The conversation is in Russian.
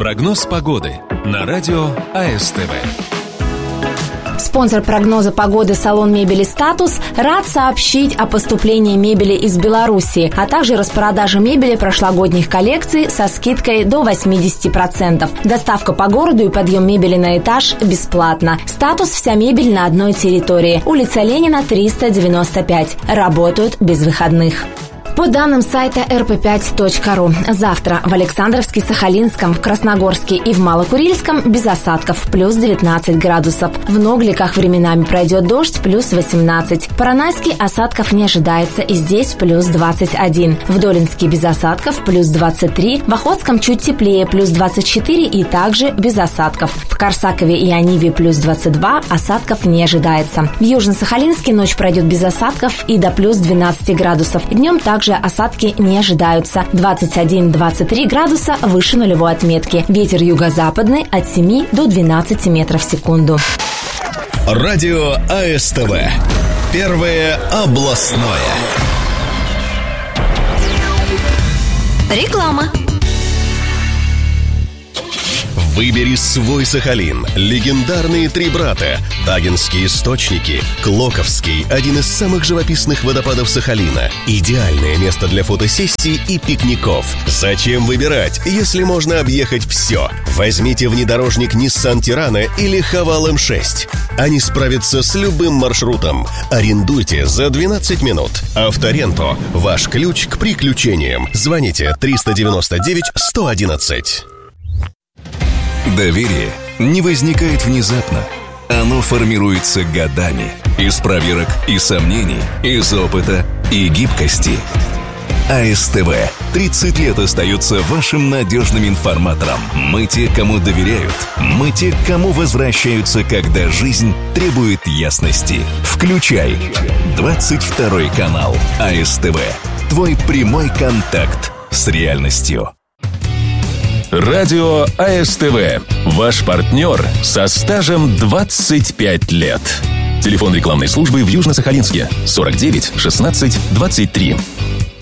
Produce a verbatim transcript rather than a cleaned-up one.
Прогноз погоды на радио АСТВ. Спонсор прогноза погоды салон мебели «Статус» рад сообщить о поступлении мебели из Беларуси, а также распродаже мебели прошлогодних коллекций со скидкой до восемьдесят процентов. Доставка по городу и подъем мебели на этаж бесплатно. «Статус» – вся мебель на одной территории. Улица Ленина, триста девяносто пять. Работают без выходных. По данным сайта эр пэ пять точка ру, завтра в Александровске, Сахалинском, в Красногорске и в Малокурильском без осадков, плюс девятнадцать градусов. В Ногликах временами пройдет дождь, плюс восемнадцать. В Поронайске осадков не ожидается, и здесь плюс двадцать один. В Долинске без осадков, плюс двадцать три. В Охотском чуть теплее, плюс двадцать четыре и также без осадков. В Корсакове и Ониве плюс двадцать два, осадков не ожидается. В Южно-Сахалинске ночь пройдет без осадков и до плюс двенадцати градусов. Днем также осадки не ожидаются. двадцать один - двадцать три градуса выше нулевой отметки. Ветер юго-западный от семи до двенадцати метров в секунду. Радио АСТВ. Первое областное. Реклама. Выбери свой Сахалин. Легендарные три брата. Тагинские источники. Клоковский – один из самых живописных водопадов Сахалина. Идеальное место для фотосессий и пикников. Зачем выбирать, если можно объехать все? Возьмите внедорожник Nissan Tirana или Haval эм шесть. Они справятся с любым маршрутом. Арендуйте за двенадцать минут. Авторенто – ваш ключ к приключениям. Звоните триста девяносто девять сто одиннадцать. Доверие не возникает внезапно. Оно формируется годами. Из проверок и сомнений, из опыта и гибкости. АСТВ тридцать лет остается вашим надежным информатором. Мы те, кому доверяют. Мы те, кому возвращаются, когда жизнь требует ясности. Включай двадцать второй канал АСТВ. Твой прямой контакт с реальностью. Радио АСТВ. Ваш партнер со стажем двадцать пять лет. Телефон рекламной службы в Южно-Сахалинске сорок девять шестнадцать двадцать три.